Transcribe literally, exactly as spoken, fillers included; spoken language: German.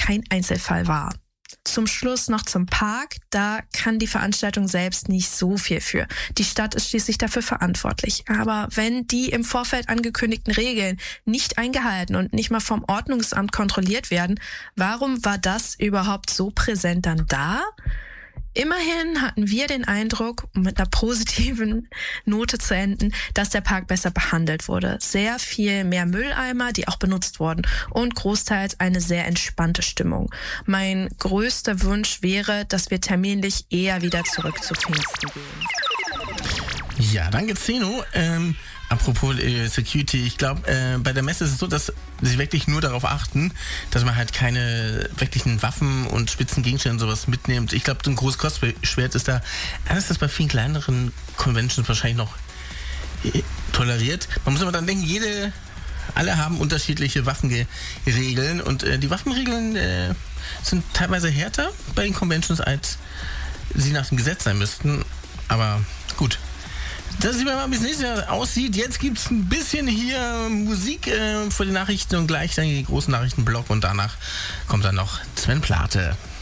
kein Einzelfall war. Zum Schluss noch zum Park. Da kann die Veranstaltung selbst nicht so viel für. Die Stadt ist schließlich dafür verantwortlich. Aber wenn die im Vorfeld angekündigten Regeln nicht eingehalten und nicht mal vom Ordnungsamt kontrolliert werden, warum war das überhaupt so präsent dann da? Immerhin hatten wir den Eindruck, um mit einer positiven Note zu enden, dass der Park besser behandelt wurde. Sehr viel mehr Mülleimer, die auch benutzt wurden, und großteils eine sehr entspannte Stimmung. Mein größter Wunsch wäre, dass wir terminlich eher wieder zurück zu Pfingsten gehen. Ja, danke Zeno. Ähm, apropos äh, Security, ich glaube, äh, bei der Messe ist es so, dass sie wirklich nur darauf achten, dass man halt keine wirklichen Waffen und spitzen Gegenstände und sowas mitnimmt. Ich glaube, so ein großes Crossschwert ist da, alles das bei vielen kleineren Conventions wahrscheinlich noch äh, toleriert. Man muss aber dann denken, jede, alle haben unterschiedliche Waffenregeln und äh, die Waffenregeln äh, sind teilweise härter bei den Conventions, als sie nach dem Gesetz sein müssten. Aber gut. Das sieht mal, wie es nächstes Jahr aussieht. Jetzt gibt es ein bisschen hier Musik äh, für die Nachrichten und gleich dann die großen Nachrichtenblock und danach kommt dann noch Sven Plate.